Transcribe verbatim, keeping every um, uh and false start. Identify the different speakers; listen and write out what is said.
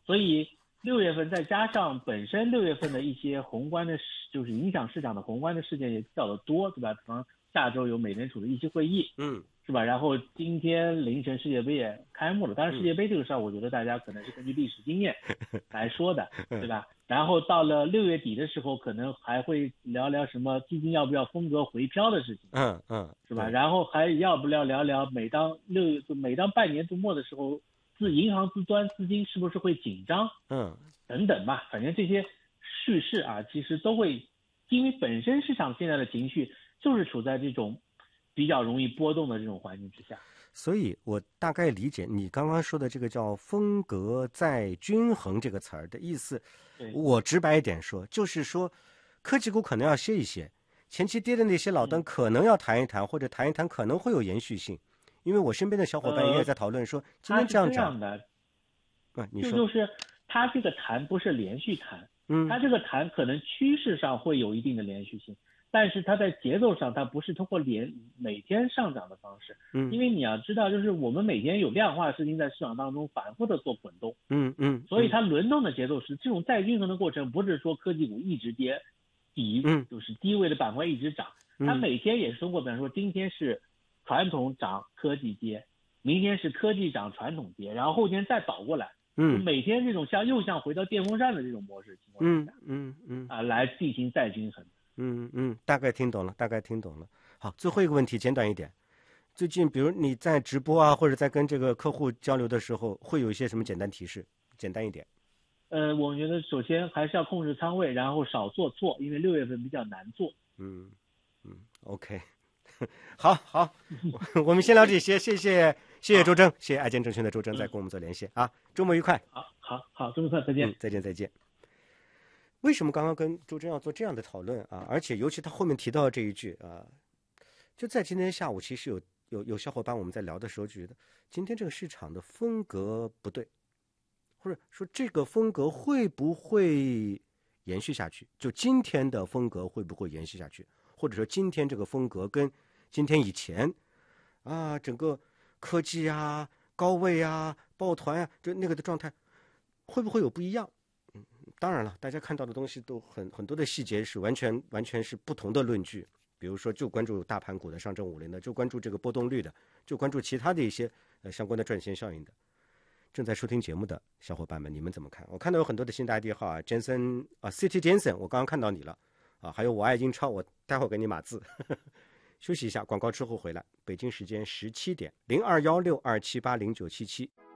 Speaker 1: 所以六月份再加上本身六月份的一些宏观的，就是影响市场的宏观的事件也比较的多，对吧？比方下周有美联储的议息会议，
Speaker 2: 嗯，
Speaker 1: 是吧？然后今天凌晨世界杯也开幕了，当然世界杯这个事儿，我觉得大家可能是根据历史经验来说的，对吧？然后到了六月底的时候，可能还会聊聊什么基金要不要风格回飘的事情，
Speaker 2: 嗯嗯，
Speaker 1: 是吧？然后还要不要聊聊每当六月每当半年度末的时候，自银行自端资金是不是会紧张，
Speaker 2: 嗯，
Speaker 1: 等等吧，反正这些叙事啊，其实都会，因为本身市场现在的情绪就是处在这种比较容易波动的这种环境之下。
Speaker 2: 所以我大概理解你刚刚说的这个叫风格再均衡这个词儿的意思。我直白一点说，就是说科技股可能要歇一歇，前期跌的那些老灯可能要谈一谈，嗯、或者谈一谈可能会有延续性。因为我身边的小伙伴也在讨论说，呃、今天这样涨
Speaker 1: 的，
Speaker 2: 嗯、啊，你说
Speaker 1: 就就是它这个谈不是连续谈，
Speaker 2: 嗯，
Speaker 1: 它这个谈可能趋势上会有一定的连续性。但是它在节奏上，它不是通过连每天上涨的方式，
Speaker 2: 嗯，
Speaker 1: 因为你要知道，就是我们每天有量化事情在市场当中反复的做滚动，
Speaker 2: 嗯嗯，
Speaker 1: 所以它轮动的节奏是这种再均衡的过程，不是说科技股一直跌，底就是低位的板块一直涨，
Speaker 2: 嗯、
Speaker 1: 它每天也是通过，比方说今天是传统涨科技跌，明天是科技涨传统跌，然后后天再倒过来，
Speaker 2: 嗯，
Speaker 1: 每天这种像又像回到电风扇的这种模式情况下，
Speaker 2: 嗯嗯嗯
Speaker 1: 啊，来进行再均衡。
Speaker 2: 嗯嗯，大概听懂了，大概听懂了。好，最后一个问题，简短一点。最近，比如你在直播啊，或者在跟这个客户交流的时候，会有一些什么简单提示？简单一点。
Speaker 1: 呃，我觉得首先还是要控制仓位，然后少做错，因为六月份比较难做。
Speaker 2: 嗯嗯 ，OK， 好好，我们先聊这些，谢谢谢谢周征，谢谢爱建证券的周征在跟我们做连线、嗯、啊，周末愉快。
Speaker 1: 好好好，周末愉快，再见、
Speaker 2: 嗯，再见再见。为什么刚刚跟周征要做这样的讨论啊？而且尤其他后面提到这一句啊，就在今天下午，其实有有有小伙伴我们在聊的时候就觉得，今天这个市场的风格不对，或者说这个风格会不会延续下去？就今天的风格会不会延续下去？或者说今天这个风格跟今天以前啊，整个科技啊、高位啊、抱团啊，就那个的状态会不会有不一样？嗯，当然了，大家看到的东西都很很多的细节是完全完全是不同的论据。比如说，就关注大盘股的上证五零的，就关注这个波动率的，就关注其他的一些呃相关的赚钱效应的。正在收听节目的小伙伴们，你们怎么看？我看到有很多的新的 I D 号啊 ，Jensen 啊 ，City Jensen， 我刚刚看到你了啊，还有我爱英超，我待会儿给你码字。呵呵休息一下，广告之后回来。北京时间十七点，零二幺六二七八零九七七。